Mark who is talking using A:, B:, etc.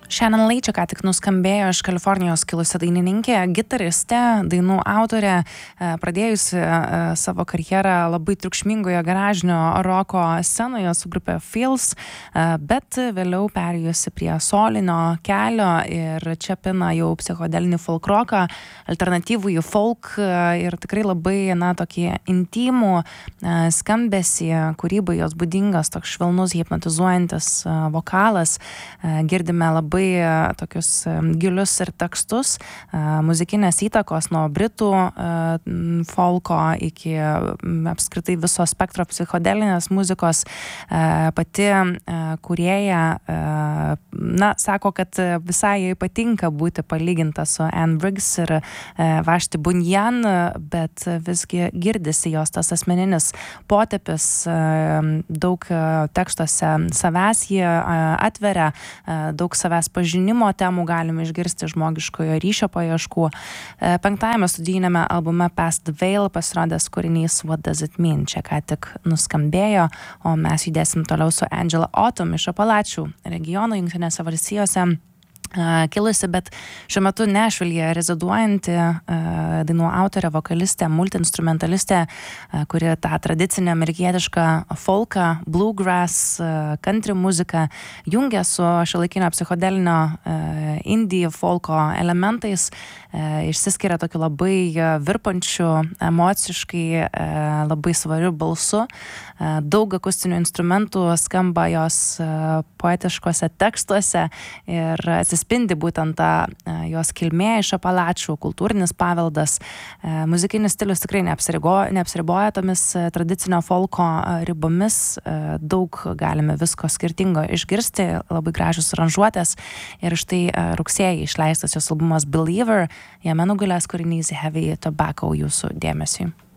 A: Shannon Lee čia ką tik nuskambėjo iš Kalifornijos kilusi dainininkė, gitaristė, dainų autorė, pradėjusi savo karjerą labai triukšmingoje garažinio roko scenoje su grupė Feels, bet vėliau perėjusi prie solinio kelio ir čia pina jau psichodelinį folk roką, alternatyvųjį folk ir tikrai labai, tokį intimų skambesį, kūrybai jos būdingas, toks švelnus, hipnotizuojantis vokalas. Girdime labai tokius gilius ir tekstus, muzikinės įtakos nuo britų folko iki apskritai viso spektro psichodelinės muzikos. Pati kūrėja, sako, kad visai jai patinka būti palyginta su Anne Briggs ir Vashti Bunyan, bet visgi girdisi jos tas asmeninis potėpis, daug tekstuose savęs jie atveria, daug savęs pažinimo temų galime išgirsti, žmogiškojo ryšio paieškų. 5-ajame studijinėme albume Past the Veil pasirodęs kūrinys What Does It Mean čia ką tik nuskambėjo, o mes judėsim toliau su Angela Autumn iš Apalačių regiono Jungtinėse valstijose kilusi, bet šiuo metu Nešvilyje reziduojanti dainų autorė, vokalistė, multiinstrumentalistė, kuri tą tradicinę amerikietišką folką, bluegrass, country muziką jungia su šiuolaikinio psichodelinio indie folko elementais, išsiskiria tokiu labai virpančiu, emociškai labai svariu balsu. Daug akustinių instrumentų skamba jos poetiškose tekstuose ir atsispindi būtent ta jos kilmė iš Apalačių, kultūrinis paveldas. Muzikinis stilius tikrai neapsiriboja tomis tradicinio folko ribomis. Daug galime visko skirtingo išgirsti, labai gražios aranžuotės. Ir štai rugsėjį išleistas jos albumas Believer, jame nugulęs kūrinys Heavy Tobacco jūsų dėmesiui.